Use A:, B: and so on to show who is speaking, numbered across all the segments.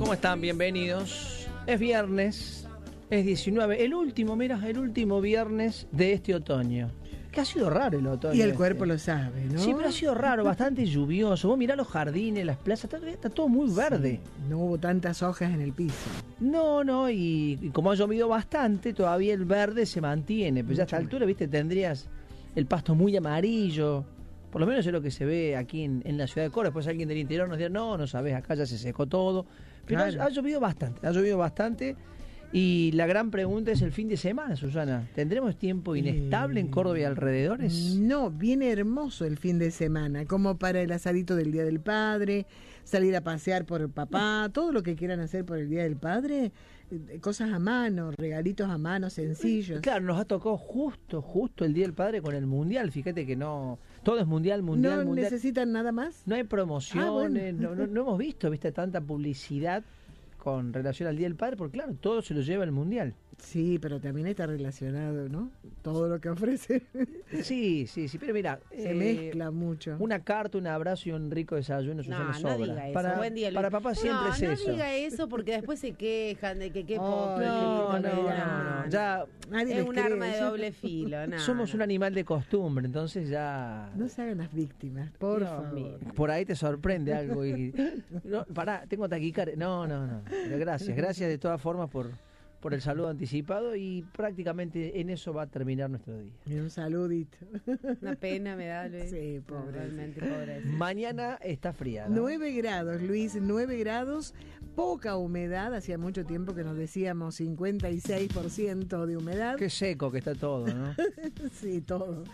A: ¿Cómo están? Bienvenidos. Es viernes, es 19, el último viernes de este otoño. Que ha sido raro el otoño.
B: Y el cuerpo lo sabe, ¿no?
A: Sí, pero ha sido raro, bastante lluvioso. Vos mirá los jardines, las plazas, está todo muy verde.
B: Sí, no hubo tantas hojas en el piso.
A: No, y como ha llovido bastante, todavía el verde se mantiene. Pero ya a esta altura, viste, tendrías el pasto muy amarillo. Por lo menos es lo que se ve aquí en la ciudad de Córdoba. Después alguien del interior nos dirá, no sabés, acá ya se secó todo. Pero
B: claro,
A: ha llovido bastante. Y la gran pregunta es el fin de semana, Susana. ¿Tendremos tiempo inestable en Córdoba y alrededores?
B: No, viene hermoso el fin de semana, como para el asadito del Día del Padre, salir a pasear por el papá, todo lo que quieran hacer por el Día del Padre, cosas a mano, regalitos a mano, sencillos.
A: Claro, nos ha tocado justo el Día del Padre con el Mundial. Fíjate que no, todo es mundial.
B: ¿No necesitan nada más?
A: No hay promociones,
B: bueno.
A: no hemos visto, tanta publicidad con relación al Día del Padre, porque claro, todo se lo lleva el Mundial.
B: Sí, pero también está relacionado, ¿no? Todo lo que ofrece.
A: Sí, pero mira,
B: se mezcla mucho.
A: Una carta, un abrazo y un rico desayuno, Susana, sobra.
C: No diga eso.
A: Para,
C: buen día,
A: para papá siempre es eso.
C: No diga eso porque después se quejan de que qué poco.
A: No. Ya
B: nadie
C: es un
B: cree,
C: arma de doble filo.
A: Somos un animal de costumbre, entonces ya...
B: No se hagan las víctimas, por favor.
A: Por ahí te sorprende algo y... No, pará, tengo taquicardia. No. Pero gracias de todas formas por el saludo anticipado y prácticamente en eso va a terminar nuestro día.
B: Y un saludito.
C: Una pena me da, Luis.
B: Sí, pobre.
C: Realmente pobre.
A: Mañana está fría, ¿no?
B: 9 grados, Luis, 9 grados, poca humedad, hacía mucho tiempo que nos decíamos 56% de humedad.
A: Qué seco que está todo, ¿no?
B: Sí, todo.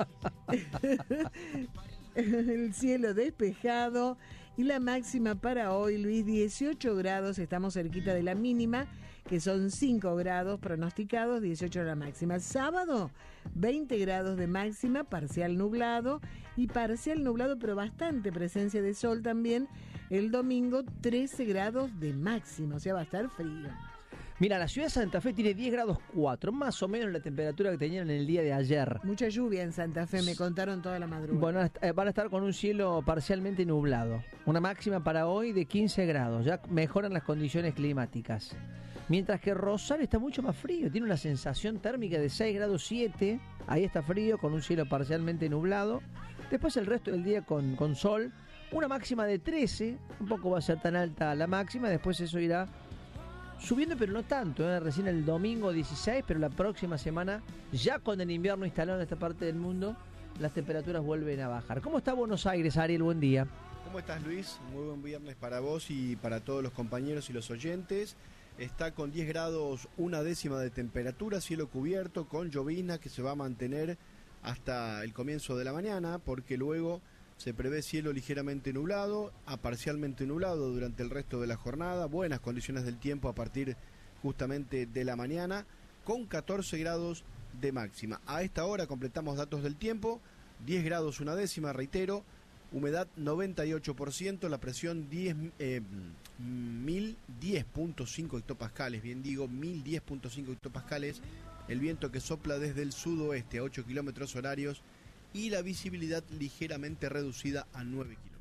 B: El cielo despejado y la máxima para hoy, Luis, 18 grados, estamos cerquita de la mínima, que son 5 grados pronosticados, 18 la máxima. Sábado, 20 grados de máxima, parcial nublado, pero bastante presencia de sol también. El domingo, 13 grados de máxima, o sea, va a estar frío.
A: Mira, la ciudad de Santa Fe tiene 10 grados 4, más o menos la temperatura que tenían en el día de ayer.
B: Mucha lluvia en Santa Fe, me contaron toda la madrugada.
A: Bueno, van a estar con un cielo parcialmente nublado. Una máxima para hoy de 15 grados, ya mejoran las condiciones climáticas. Mientras que Rosario está mucho más frío, tiene una sensación térmica de 6 grados 7, ahí está frío, con un cielo parcialmente nublado. Después el resto del día con sol, una máxima de 13, tampoco va a ser tan alta la máxima, después eso irá subiendo, pero no tanto, recién el domingo 16, pero la próxima semana, ya con el invierno instalado en esta parte del mundo, las temperaturas vuelven a bajar. ¿Cómo está Buenos Aires, Ariel? Buen día.
D: ¿Cómo estás, Luis? Muy buen viernes para vos y para todos los compañeros y los oyentes. Está con 10 grados una décima de temperatura, cielo cubierto, con llovizna que se va a mantener hasta el comienzo de la mañana, porque luego se prevé cielo ligeramente nublado a parcialmente nublado durante el resto de la jornada. Buenas condiciones del tiempo a partir justamente de la mañana, con 14 grados de máxima. A esta hora completamos datos del tiempo, 10 grados una décima, reitero, humedad 98%, la presión 1010.5 hectopascales, bien digo, 1010.5 hectopascales, el viento que sopla desde el sudoeste a 8 kilómetros horarios y la visibilidad ligeramente reducida a 9 kilómetros.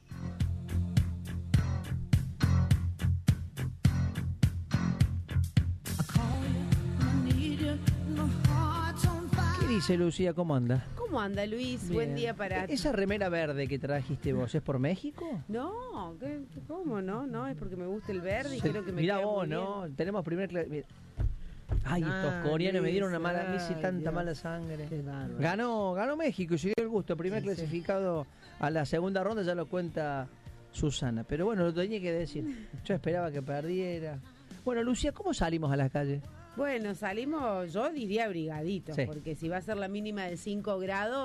A: ¿Qué dice Lucía? ¿Cómo anda?
C: ¿Cómo anda, Luis?
A: Bien.
C: Buen día para...
A: ¿Esa remera verde que trajiste vos es por México?
C: No, ¿cómo no? No, es porque me gusta el verde y
A: Sí.
C: creo que me
A: Mirá
C: queda
A: vos,
C: muy
A: ¿no?
C: bien.
A: Tenemos primer clase. Ay, estos coreanos me dieron una mala... Me hice tanta
B: Dios.
A: mala sangre.
B: Qué bárbaro.
A: Ganó México y se dio el gusto. Primer clasificado a la segunda ronda, ya lo cuenta Susana. Pero bueno, lo tenía que decir. Yo esperaba que perdiera. Bueno, Lucía, ¿cómo salimos a las calles?
C: Bueno, salimos, yo diría abrigaditos,
A: Sí.
C: porque si va a ser la mínima de 5 grados...